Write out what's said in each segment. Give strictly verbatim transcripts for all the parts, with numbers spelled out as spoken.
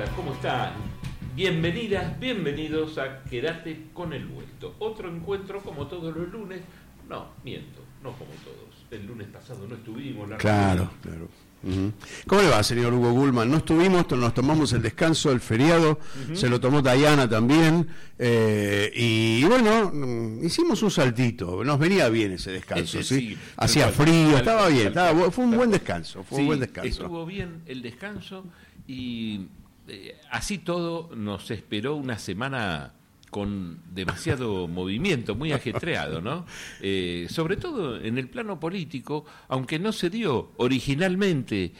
¿cómo están? Bienvenidas, bienvenidos a Quédate con el Vuelto. Otro encuentro como todos los lunes. No, miento, no como todos. El lunes pasado no estuvimos. La claro, claro. Uh-huh. ¿Cómo le va, señor Hugo Gulman? No estuvimos, nos tomamos el descanso, el feriado, uh-huh. Se lo tomó Dayana también, eh, y bueno, hicimos un saltito, nos venía bien ese descanso, ¿sí? sí Hacía frío, estaba bien, estaba, fue un buen descanso, fue sí, un buen descanso. Estuvo bien el descanso y eh, así todo nos esperó una semana con demasiado movimiento, muy ajetreado, ¿no? Eh, sobre todo en el plano político, aunque no se dio originalmente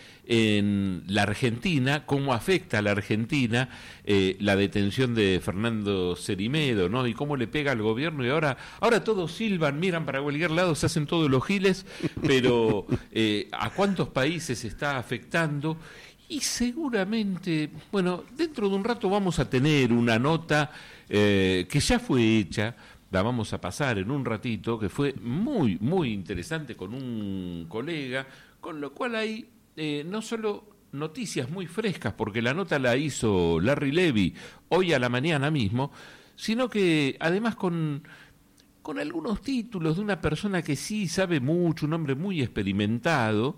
en la Argentina, cómo afecta a la Argentina eh, la detención de Fernando Cerime-Do, ¿no? Y cómo le pega al gobierno, y ahora, ahora todos silban, miran para cualquier lado, se hacen todos los giles, pero eh, ¿a cuántos países está afectando? Y seguramente, bueno, dentro de un rato vamos a tener una nota eh, que ya fue hecha, la vamos a pasar en un ratito, que fue muy, muy interesante con un colega, con lo cual hay eh, no solo noticias muy frescas, porque la nota la hizo Larry Levy hoy a la mañana mismo, sino que además con, con algunos títulos de una persona que sí sabe mucho, un hombre muy experimentado,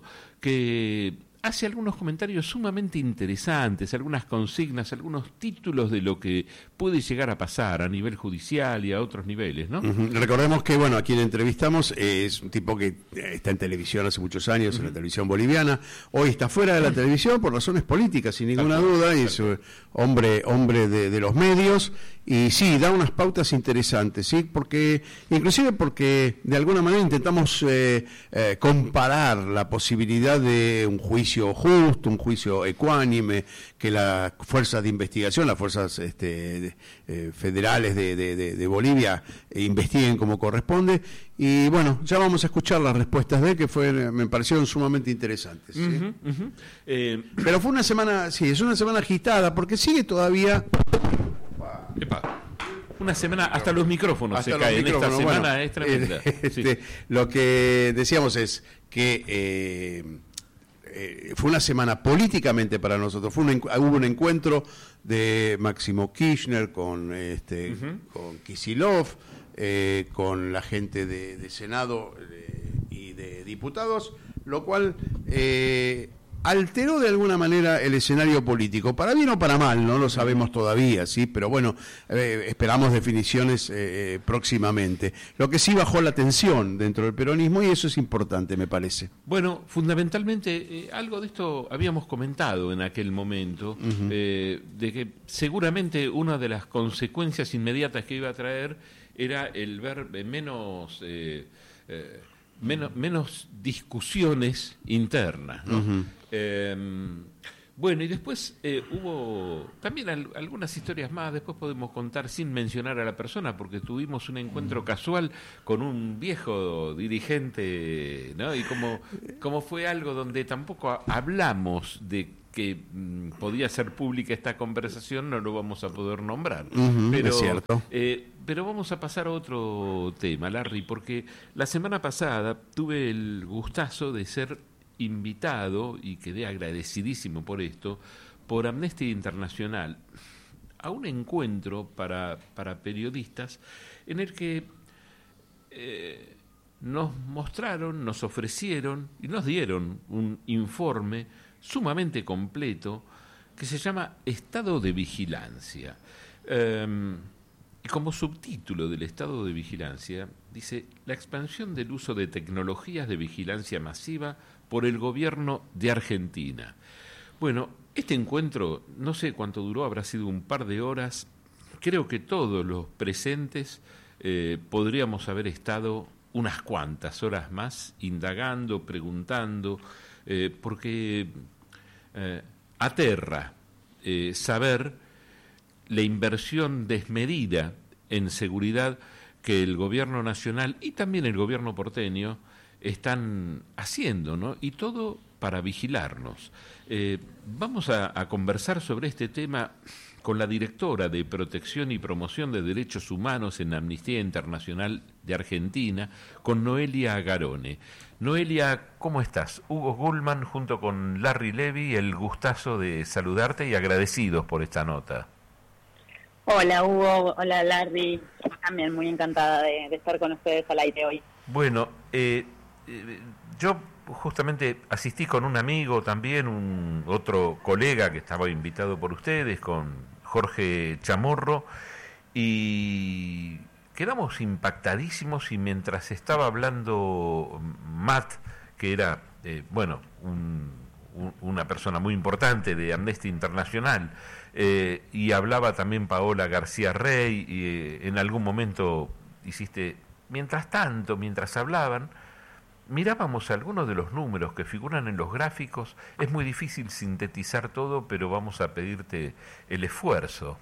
que hace algunos comentarios sumamente interesantes, algunas consignas, algunos títulos de lo que puede llegar a pasar a nivel judicial y a otros niveles, ¿no? Uh-huh. Recordemos que, bueno, a quien entrevistamos es un tipo que está en televisión hace muchos años, uh-huh. en la televisión boliviana, hoy está fuera de la televisión por razones políticas, sin ninguna Exacto. duda, y es un hombre, hombre de, de los medios, y sí, da unas pautas interesantes, sí, porque, inclusive porque de alguna manera intentamos eh, eh, comparar la posibilidad de un juicio justo, un juicio ecuánime, que las fuerzas de investigación, las fuerzas este, de, eh, federales de, de, de, de Bolivia eh, investiguen como corresponde, y bueno, ya vamos a escuchar las respuestas de él, que fue, me parecieron sumamente interesantes. ¿sí? Uh-huh, uh-huh. Eh, Pero fue una semana, sí, es una semana agitada, porque sigue todavía... Epa. Una semana, hasta los micrófonos hasta se los caen, micrófonos, esta semana bueno, es tremenda. Este, sí. Lo que decíamos es que... Eh, Eh, fue una semana políticamente para nosotros, fue un, hubo un encuentro de Máximo Kirchner con este uh-huh. con Kicillof, eh, con la gente de, de Senado eh, y de diputados, lo cual eh, alteró de alguna manera el escenario político, para bien o para mal, no lo sabemos todavía, sí, pero bueno, eh, esperamos definiciones eh, próximamente. Lo que sí bajó la tensión dentro del peronismo, y eso es importante, me parece. Bueno, fundamentalmente, eh, algo de esto habíamos comentado en aquel momento, uh-huh. eh, de que seguramente una de las consecuencias inmediatas que iba a traer era el ver menos... Eh, eh, Menos, menos discusiones internas, ¿no? Uh-huh. Eh, bueno, y después eh, hubo también al, algunas historias más, después podemos contar sin mencionar a la persona, porque tuvimos un encuentro casual con un viejo dirigente, ¿no? Y como, como fue algo donde tampoco hablamos de que mm, podía ser pública esta conversación, no lo vamos a poder nombrar. Uh-huh, pero, es cierto. Eh, pero vamos a pasar a otro tema, Larry, porque la semana pasada tuve el gustazo de ser invitado, y quedé agradecidísimo por esto, por Amnistía Internacional, a un encuentro para, para periodistas en el que eh, nos mostraron, nos ofrecieron y nos dieron un informe sumamente completo que se llama Estado de Vigilancia. Um, y como subtítulo del Estado de Vigilancia dice: la expansión del uso de tecnologías de vigilancia masiva por el gobierno de Argentina. Bueno, este encuentro, no sé cuánto duró, habrá sido un par de horas. Creo que todos los presentes eh, podríamos haber estado unas cuantas horas más indagando, preguntando, eh, porque eh, aterra eh, saber la inversión desmedida en seguridad que el gobierno nacional y también el gobierno porteño están haciendo, ¿no? Y todo para vigilarnos. Eh, vamos a, a conversar sobre este tema con la directora de Protección y Promoción de Derechos Humanos en Amnistía Internacional de Argentina, con Noelia Garone. Noelia, ¿cómo estás? Hugo Gullman junto con Larry Levy, el gustazo de saludarte y agradecidos por esta nota. Hola Hugo, hola Larry, también muy encantada de, de estar con ustedes al aire hoy. Bueno, eh, eh, yo justamente asistí con un amigo también, un otro colega que estaba invitado por ustedes, con Jorge Chamorro, y quedamos impactadísimos, y mientras estaba hablando Matt, que era, eh, bueno, un, un, una persona muy importante de Amnistía Internacional, eh, y hablaba también Paola García Rey, y eh, en algún momento hiciste, mientras tanto, mientras hablaban, mirábamos algunos de los números que figuran en los gráficos. Es muy difícil sintetizar todo, pero vamos a pedirte el esfuerzo.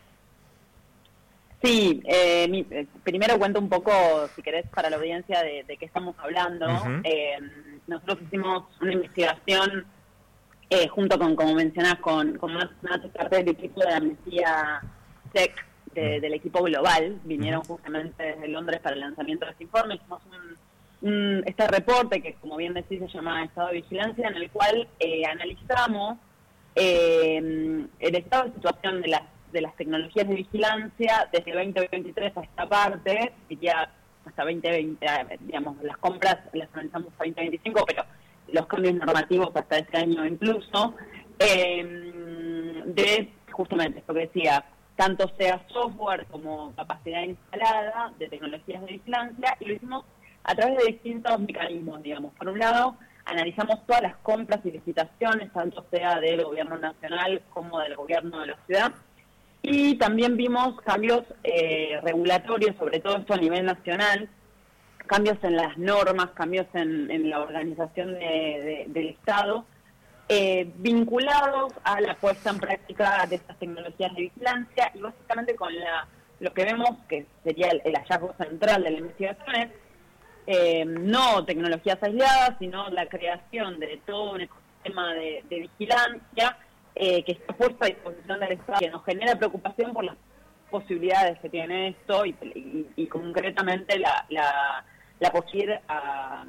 Sí, eh, mi, eh, primero cuento un poco, si querés, para la audiencia de, de qué estamos hablando. Uh-huh. Eh, nosotros hicimos una investigación eh, junto con, como mencionás, con, con más, más parte del equipo de Amnistía S E C, de, uh-huh. del equipo global. Vinieron uh-huh. justamente desde Londres para el lanzamiento de este informe. Hicimos un este reporte que, como bien decís, se llama Estado de Vigilancia, en el cual eh, analizamos eh, el estado de situación de las de las tecnologías de vigilancia desde veinte veintitrés a esta parte, diría hasta veinte veinte, digamos, las compras las analizamos hasta veinte veinticinco, pero los cambios normativos hasta este año incluso, eh, de justamente esto que decía, tanto sea software como capacidad instalada de tecnologías de vigilancia, y lo hicimos a través de distintos mecanismos, digamos. Por un lado, analizamos todas las compras y licitaciones, tanto sea del gobierno nacional como del gobierno de la ciudad, y también vimos cambios eh, regulatorios, sobre todo esto a nivel nacional, cambios en las normas, cambios en, en la organización de, de, del Estado, eh, vinculados a la puesta en práctica de estas tecnologías de vigilancia, y básicamente con la lo que vemos, que sería el, el hallazgo central de la investigación, es Eh, no tecnologías aisladas, sino la creación de todo un ecosistema de, de vigilancia eh, que está puesto a disposición del Estado, que nos genera preocupación por las posibilidades que tiene esto y, y, y concretamente la, la, la posibilidad a,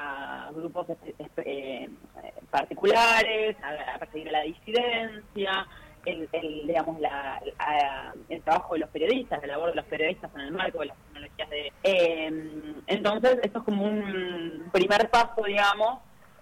a grupos eh, particulares, a, a perseguir la disidencia, el, el digamos la, la, el trabajo de los periodistas, la labor de los periodistas en el marco de las tecnologías de eh, entonces esto es como un primer paso, digamos,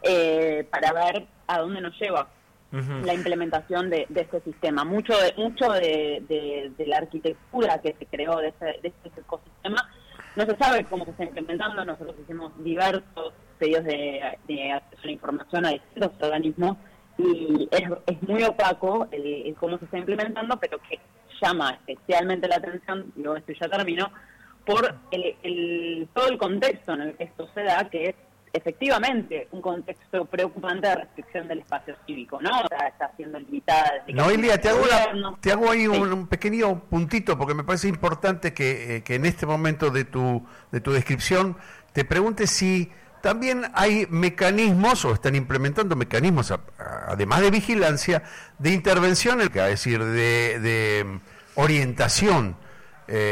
eh, para ver a dónde nos lleva uh-huh. la implementación de, de este sistema. Mucho de mucho de, de, de la arquitectura que se creó de, ese, de este ecosistema no se sabe cómo se está implementando. Nosotros hicimos diversos pedidos de, de acceso a la información a distintos organismos, y es, es muy opaco el, el cómo se está implementando, pero que llama especialmente la atención, y luego esto ya terminó, por el, el, todo el contexto en el que esto se da, que es efectivamente un contexto preocupante de restricción del espacio cívico, ¿no? O sea, está siendo limitada. Noelia, te hago, la, te hago ahí sí. un, un pequeño puntito, porque me parece importante que, eh, que en este momento de tu, de tu descripción te preguntes si también hay mecanismos, o están implementando mecanismos, a, a, además de vigilancia, de intervención, es decir, de, de orientación